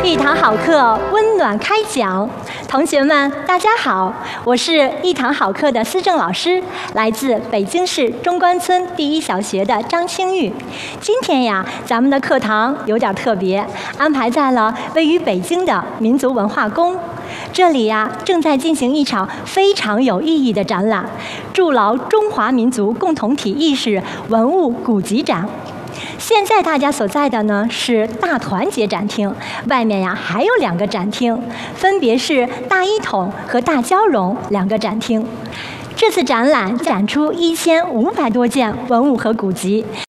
一堂好课，温暖开讲。同学们，大家好，我是一堂好课的思政老师，来自北京市中关村第一小学的张清玉。今天呀，咱们的课堂有点特别，安排在了位于北京的民族文化宫。这里呀，正在进行一场非常有意义的展览——筑牢中华民族共同体意识文物古籍展。现在大家所在的呢是大团结展厅，外面呀还有2个展厅，分别是大一统和大交融2个展厅。这次展览展出1500多件文物和古籍，